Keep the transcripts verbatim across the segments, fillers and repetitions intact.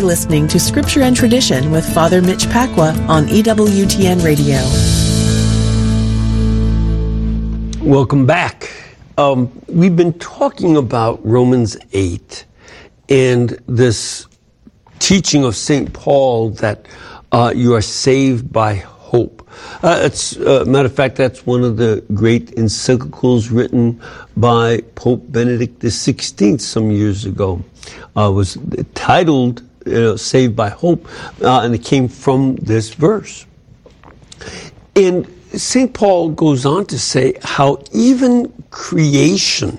listening to Scripture and Tradition with Father Mitch Pacwa on E W T N Radio. Welcome back. Um, we've been talking about Romans eight and this teaching of Saint Paul that uh, you are saved by hope. Uh, it's, uh, matter of fact, that's one of the great encyclicals written by Pope Benedict the sixteenth some years ago. Uh, was titled you know, Saved by Hope, uh, and it came from this verse. And Saint Paul goes on to say how even creation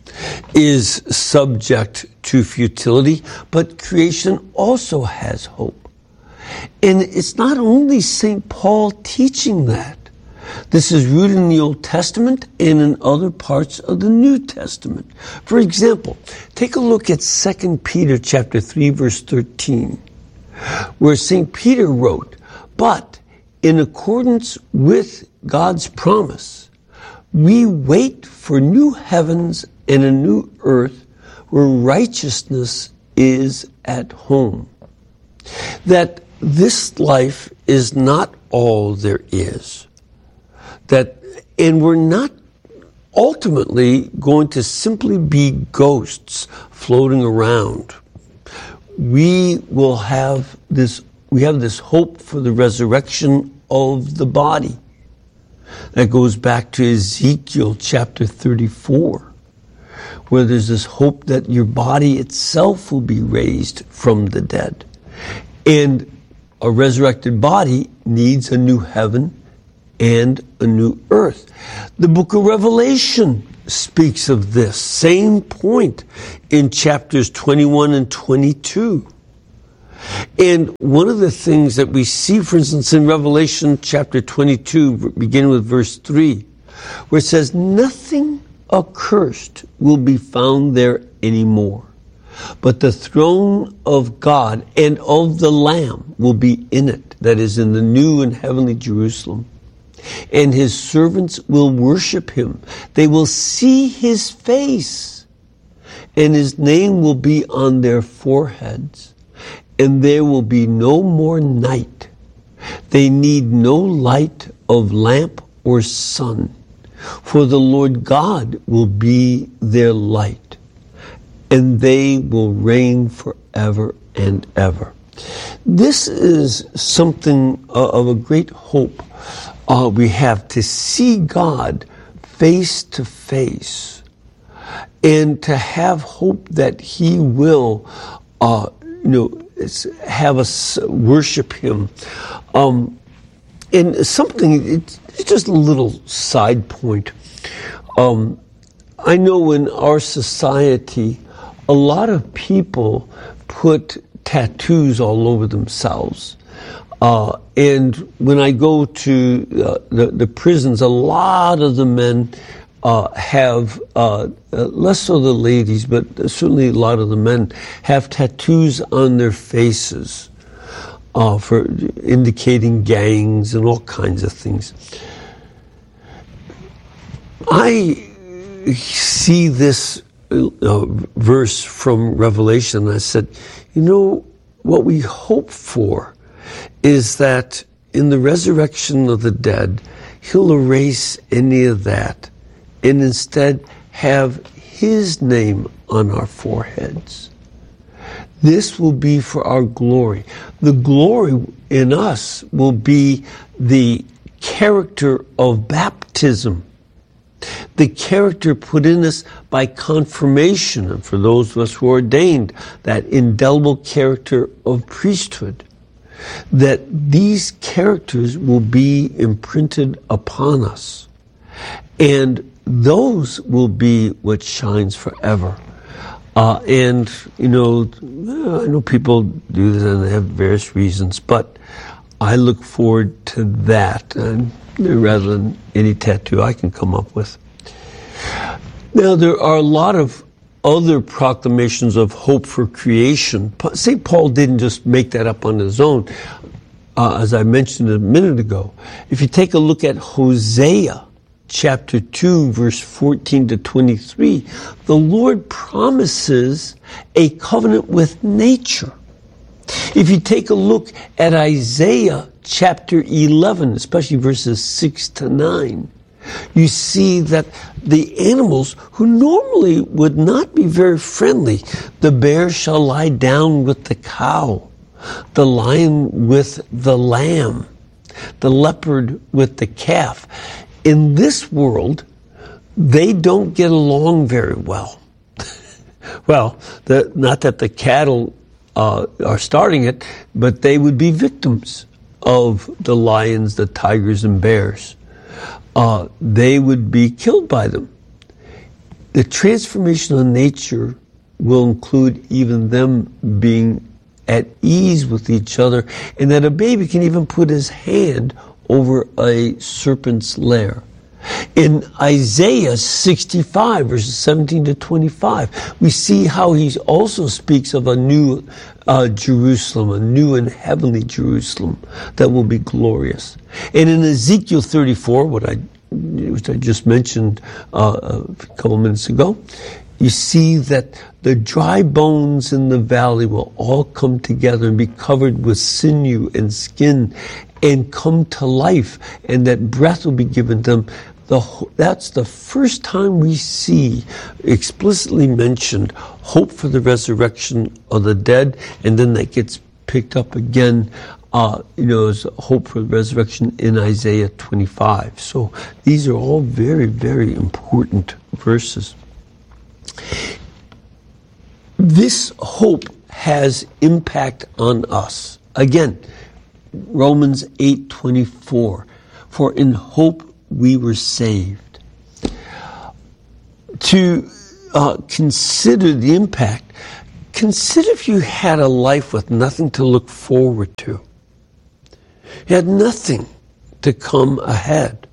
is subject to futility, but creation also has hope. And it's not only Saint Paul teaching that. This is rooted in the Old Testament and in other parts of the New Testament. For example, take a look at Second Peter chapter three, verse thirteen, where Saint Peter wrote, "But in accordance with God's promise, we wait for new heavens and a new earth where righteousness is at home." That this life is not all there is. That, and we're not ultimately going to simply be ghosts floating around. We will have this, we have this hope for the resurrection of the body. That goes back to Ezekiel chapter thirty-four, where there's this hope that your body itself will be raised from the dead. And a resurrected body needs a new heaven and a new earth. The book of Revelation speaks of this same point in chapters twenty-one and twenty-two. And one of the things that we see, for instance, in Revelation chapter twenty-two, beginning with verse three, where it says, "Nothing accursed will be found there anymore, but the throne of God and of the Lamb will be in it," that is, in the new and heavenly Jerusalem. "And his servants will worship him. They will see his face, and his name will be on their foreheads. And there will be no more night. They need no light of lamp or sun, for the Lord God will be their light, and they will reign forever and ever." This is something of a great hope uh, we have, to see God face to face, and to have hope that He will, uh, you know, have us worship Him. Um, and something, it's just a little side point. Um, I know in our society, a lot of people put tattoos all over themselves. Uh, and when I go to uh, the, the prisons, a lot of the men uh, have, uh, uh, less so the ladies, but certainly a lot of the men have tattoos on their faces uh, for indicating gangs and all kinds of things. I see this uh, verse from Revelation, and I said, you know, what we hope for is that in the resurrection of the dead, He'll erase any of that and instead have His name on our foreheads. This will be for our glory. The glory in us will be the character of baptism, the character put in us by confirmation, and for those of us who are ordained, that indelible character of priesthood. That these characters will be imprinted upon us, and those will be what shines forever. Uh, and, you know, I know people do this and they have various reasons, but I look forward to that uh, rather than any tattoo I can come up with. Now, there are a lot of other proclamations of hope for creation. Saint Paul didn't just make that up on his own, uh, as I mentioned a minute ago. If you take a look at Hosea chapter two, verse fourteen to twenty-three, the Lord promises a covenant with nature. If you take a look at Isaiah chapter eleven, especially verses six to nine, you see that the animals who normally would not be very friendly, the bear shall lie down with the cow, the lion with the lamb, the leopard with the calf. In this world, they don't get along very well. Well, the, not that the cattle uh, are starting it, but they would be victims of the lions, the tigers, and bears. Uh, they would be killed by them. The transformation of nature will include even them being at ease with each other, and that a baby can even put his hand over a serpent's lair. In Isaiah sixty-five, verses seventeen to twenty-five, we see how he also speaks of a new uh, Jerusalem, a new and heavenly Jerusalem that will be glorious. And in Ezekiel thirty-four, what I, which I just mentioned uh, a couple minutes ago, you see that the dry bones in the valley will all come together and be covered with sinew and skin and come to life, and that breath will be given them. The, that's the first time we see explicitly mentioned hope for the resurrection of the dead, and then that gets picked up again, uh, you know, as hope for the resurrection in Isaiah twenty-five. So these are all very, very important verses. This hope has impact on us. Again, Romans eight twenty-four, for in hope we were saved. To uh, consider the impact, consider if you had a life with nothing to look forward to. You had nothing to come ahead.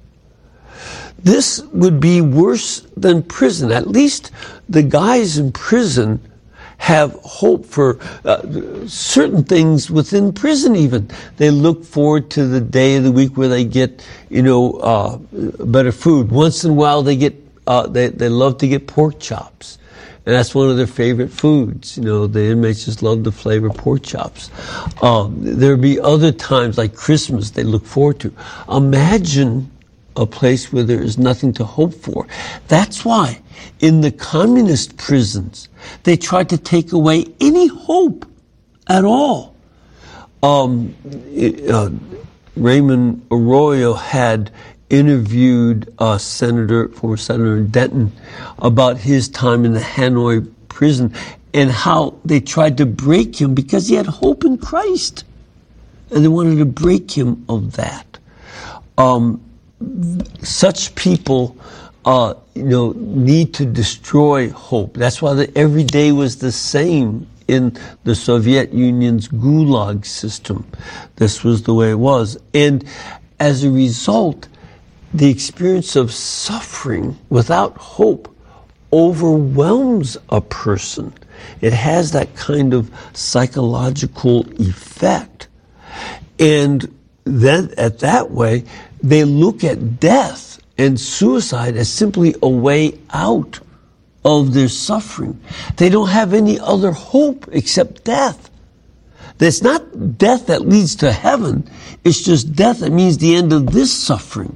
This would be worse than prison. At least the guys in prison have hope for uh, certain things within prison even. They look forward to the day of the week where they get, you know, uh, better food. Once in a while they get, uh, they, they love to get pork chops. And that's one of their favorite foods. You know, the inmates just love the flavor of pork chops. Um, there'll be other times like Christmas they look forward to. Imagine a place where there is nothing to hope for. That's why in the communist prisons, they tried to take away any hope at all. Um, it, uh, Raymond Arroyo had interviewed uh, Senator, former Senator Denton about his time in the Hanoi prison and how they tried to break him because he had hope in Christ. And they wanted to break him of that. Um, such people Uh, you know, need to destroy hope. That's why the, every day was the same in the Soviet Union's Gulag system. This was the way it was. And as a result, the experience of suffering without hope overwhelms a person. It has that kind of psychological effect. And then at that way, they look at death and suicide as simply a way out of their suffering. They don't have any other hope except death. It's not death that leads to heaven. It's just death that means the end of this suffering.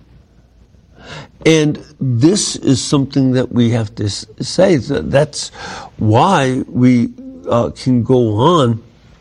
And this is something that we have to say. That's why we uh, can go on,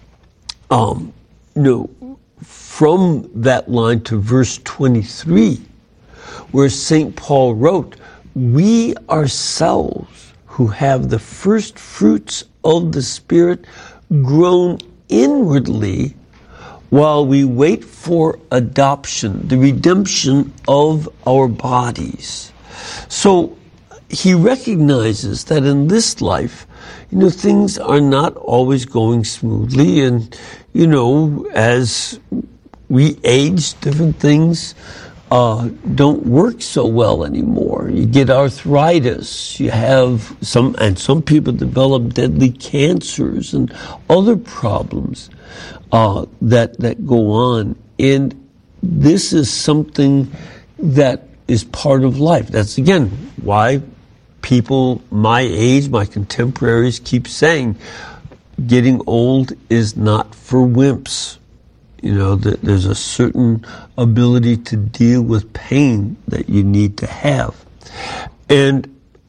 um, you know, from that line to verse twenty-three, where Saint Paul wrote, we ourselves who have the first fruits of the Spirit groan inwardly while we wait for adoption, the redemption of our bodies. So he recognizes that in this life, you know, things are not always going smoothly. And, you know, as we age, different things Uh, don't work so well anymore. You get arthritis. You have some, and some people develop deadly cancers and other problems uh, that that go on. And this is something that is part of life. That's again why people my age, my contemporaries, keep saying, getting old is not for wimps. You know, there's a certain ability to deal with pain that you need to have. And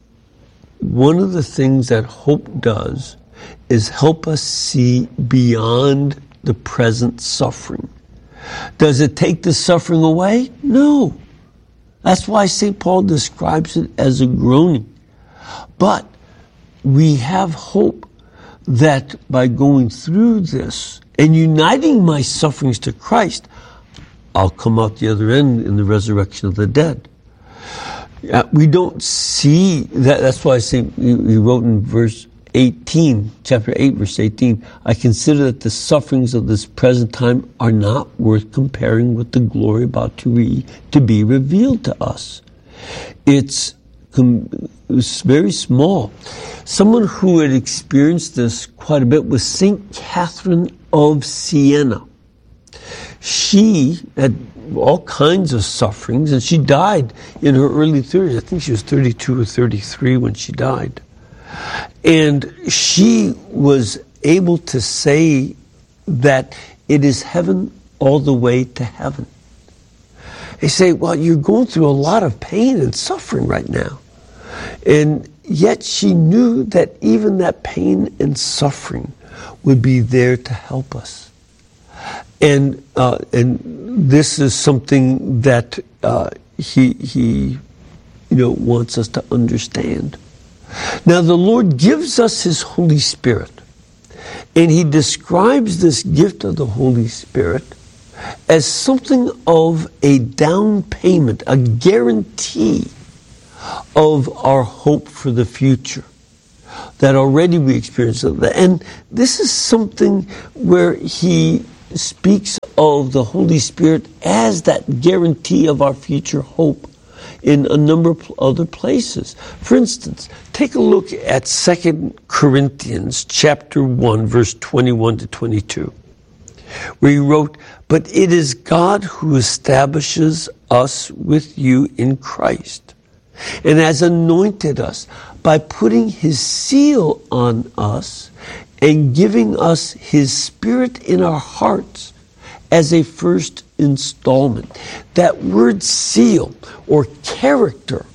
one of the things that hope does is help us see beyond the present suffering. Does it take the suffering away? No. That's why Saint Paul describes it as a groaning. But we have hope that by going through this and uniting my sufferings to Christ, I'll come out the other end in the resurrection of the dead. Uh, we don't see that. That's why I say he wrote in verse eighteen, chapter eight, verse eighteen, I consider that the sufferings of this present time are not worth comparing with the glory about to, re, to be revealed to us. It's, it's very small. Someone who had experienced this quite a bit was Saint Catherine of Siena. She had all kinds of sufferings, and she died in her early thirties. I think she was thirty-two or thirty-three when she died. And she was able to say that it is heaven all the way to heaven. They say, well, you're going through a lot of pain and suffering right now. And yet she knew that even that pain and suffering would be there to help us. And uh, and this is something that uh, he he you know wants us to understand. Now the Lord gives us His Holy Spirit, and He describes this gift of the Holy Spirit as something of a down payment, a guarantee of our hope for the future that already we experience. And this is something where He speaks of the Holy Spirit as that guarantee of our future hope in a number of other places. For instance, take a look at Second Corinthians chapter one, verse twenty-one to twenty-two, where he wrote, "But it is God who establishes us with you in Christ, and has anointed us by putting His seal on us and giving us His Spirit in our hearts as a first installment." That word seal or character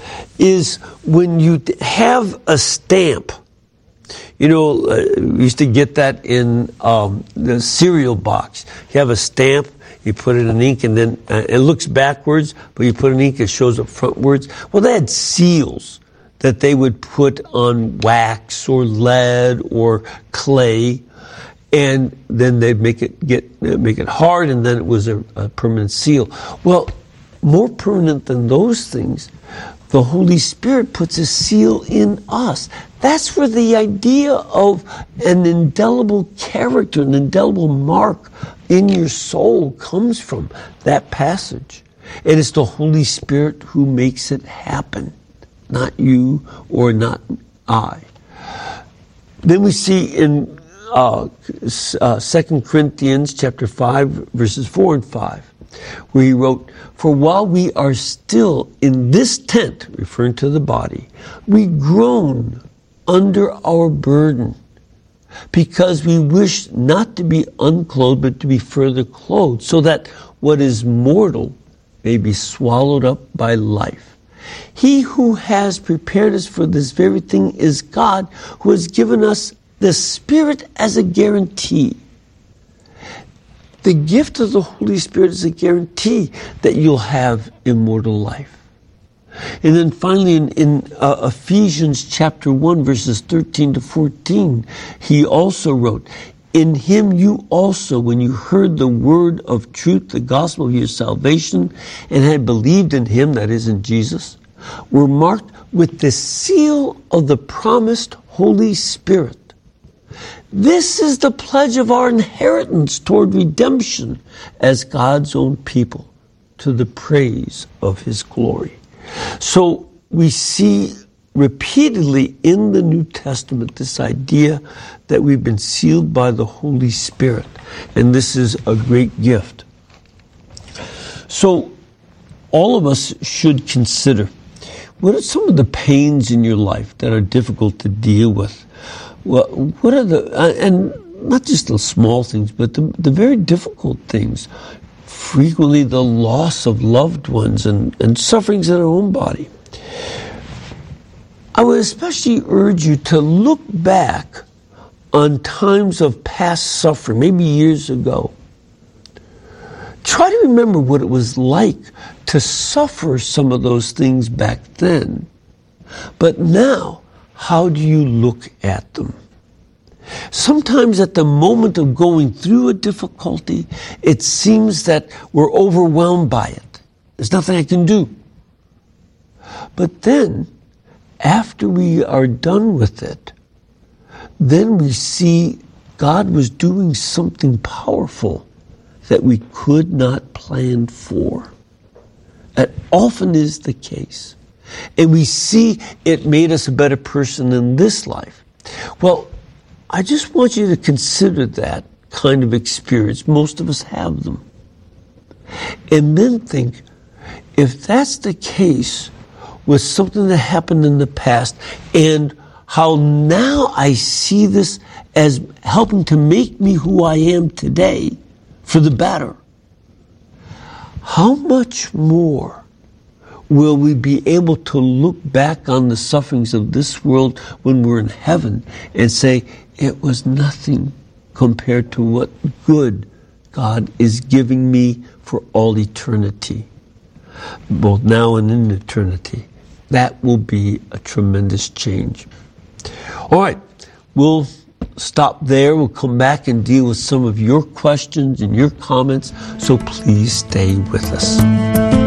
is when you have a stamp. You know, uh, we used to get that in um, the cereal box. You have a stamp, you put it in ink, and then uh, it looks backwards, but you put it in ink, it shows up frontwards. Well, they had seals that they would put on wax or lead or clay, and then they'd make it get uh, make it hard, and then it was a, a permanent seal. Well, more permanent than those things, the Holy Spirit puts a seal in us. That's where the idea of an indelible character, an indelible mark in your soul comes from, that passage. And it's the Holy Spirit who makes it happen, not you or not I. Then we see in uh, uh, Second Corinthians chapter five, verses four and five, where he wrote, "For while we are still in this tent," referring to the body, "we groan under our burden, because we wish not to be unclothed, but to be further clothed, so that what is mortal may be swallowed up by life. He who has prepared us for this very thing is God, who has given us the Spirit as a guarantee." The gift of the Holy Spirit is a guarantee that you'll have immortal life. And then finally in, in uh, Ephesians chapter one, verses thirteen to fourteen, he also wrote, "In Him you also, when you heard the word of truth, the gospel of your salvation, and had believed in Him," that is in Jesus, "were marked with the seal of the promised Holy Spirit. This is the pledge of our inheritance toward redemption as God's own people, to the praise of His glory." So we see repeatedly in the New Testament this idea that we've been sealed by the Holy Spirit, and this is a great gift. So all of us should consider, what are some of the pains in your life that are difficult to deal with? well, what are the, uh, and not just the small things, but the, the very difficult things, frequently the loss of loved ones and, and sufferings in our own body. I would especially urge you to look back on times of past suffering, maybe years ago. Try to remember what it was like to suffer some of those things back then. But now, how do you look at them? Sometimes at the moment of going through a difficulty, it seems that we're overwhelmed by it. There's nothing I can do. But then, after we are done with it, then we see God was doing something powerful that we could not plan for. That often is the case. And we see it made us a better person in this life. Well, I just want you to consider that kind of experience. Most of us have them. And then think, if that's the case with something that happened in the past, and how now I see this as helping to make me who I am today for the better, how much more will we be able to look back on the sufferings of this world when we're in heaven and say, it was nothing compared to what good God is giving me for all eternity, both now and in eternity. That will be a tremendous change. All right, we'll stop there. We'll come back and deal with some of your questions and your comments, so please stay with us.